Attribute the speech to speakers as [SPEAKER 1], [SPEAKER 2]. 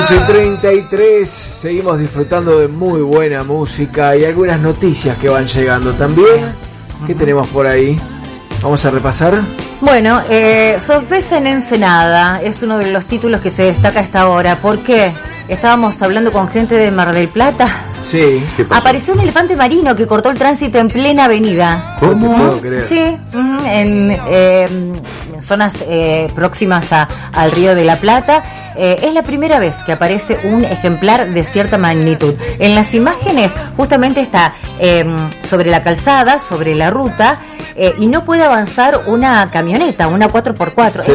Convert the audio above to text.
[SPEAKER 1] 11:33, seguimos disfrutando de muy buena música y algunas noticias que van llegando también. ¿Qué tenemos por ahí? Vamos a repasar.
[SPEAKER 2] Bueno, sorpresa en Ensenada es uno de los títulos que se destaca a esta hora. ¿Por qué? Estábamos hablando con gente de Mar del Plata.
[SPEAKER 1] Sí.
[SPEAKER 2] Apareció un elefante marino que cortó el tránsito en plena avenida.
[SPEAKER 1] ¿Cómo? No te puedo creer.
[SPEAKER 2] Sí, en zonas próximas al Río de la Plata. Es la primera vez que aparece un ejemplar de cierta magnitud. En las imágenes justamente está sobre la calzada, sobre la ruta, y no puede avanzar una camioneta, una 4x4.
[SPEAKER 1] Se